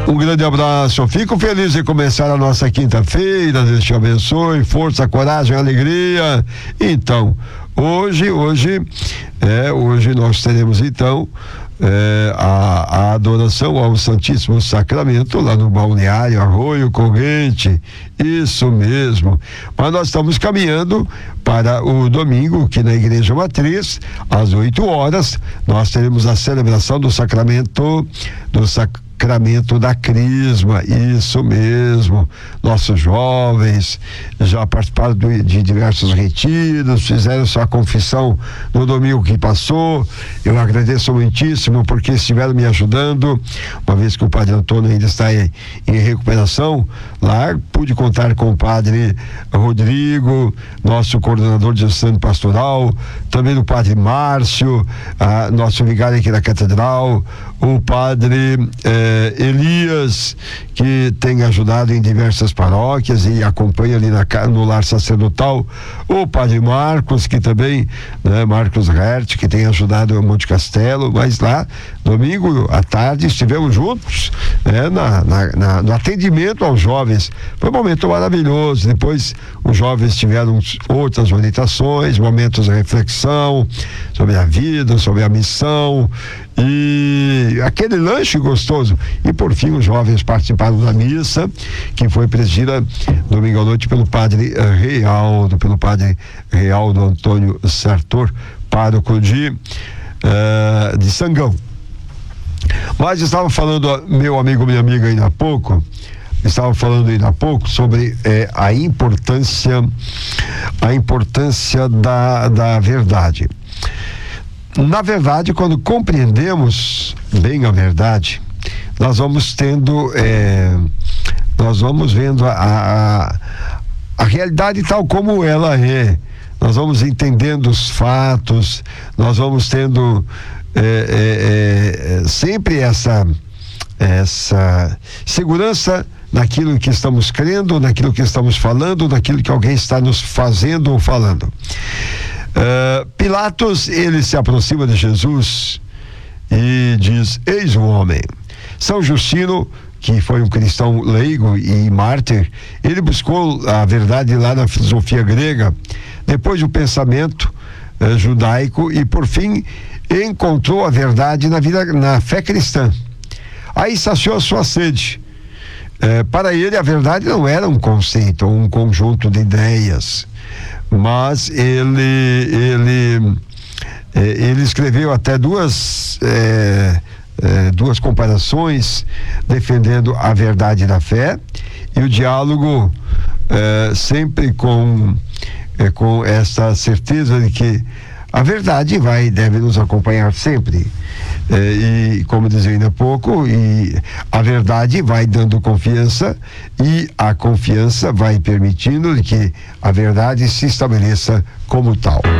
Um grande abraço. Fico feliz de começar a nossa quinta-feira. Deus te abençoe. Força, coragem, alegria. Então, hoje nós teremos então a adoração ao Santíssimo Sacramento lá no Balneário Arroio Corrente. Isso mesmo. Mas nós estamos caminhando para o domingo, que na Igreja Matriz, às 8h, nós teremos a celebração do Sacramento da Crisma. Isso mesmo. Nossos jovens já participaram de diversos retiros, fizeram sua confissão no domingo que passou. Eu agradeço muitíssimo porque estiveram me ajudando, uma vez que o Padre Antônio ainda está em recuperação. Lá pude contar com o Padre Rodrigo, nosso coordenador de gestão pastoral, também o Padre Márcio, nosso vigário aqui da Catedral, o Padre Elias, que tem ajudado em diversas paróquias e acompanha ali no lar sacerdotal, o Padre Marcos, que também, Marcos Hert, que tem ajudado em Monte Castelo. Mas lá, domingo à tarde, estivemos juntos, no atendimento aos jovens. Foi um momento maravilhoso. Depois os jovens tiveram outras orientações, momentos de reflexão sobre a vida, sobre a missão, e aquele lanche gostoso. E por fim os jovens participaram da missa, que foi presidida domingo à noite pelo Padre Realdo Antônio Sartor, pároco de Sangão. Mas estava falando, meu amigo, minha amiga, ainda há pouco, sobre a importância da verdade. Na verdade, quando compreendemos bem a verdade, nós vamos vendo a realidade tal como ela é. Nós vamos entendendo os fatos, nós vamos tendo sempre essa segurança naquilo que estamos crendo, naquilo que estamos falando, naquilo que alguém está nos fazendo ou falando. Pilatos, ele se aproxima de Jesus e diz: eis o homem. São Justino, que foi um cristão leigo e mártir, ele buscou a verdade lá na filosofia grega, depois do pensamento judaico, e por fim encontrou a verdade na fé cristã. Aí saciou a sua sede. Para ele a verdade não era um conceito ou um conjunto de ideias, mas ele escreveu até duas comparações defendendo a verdade da fé e o diálogo, sempre com essa certeza de que a verdade deve nos acompanhar sempre. E como dizia ainda há pouco, e a verdade vai dando confiança, e a confiança vai permitindo que a verdade se estabeleça como tal.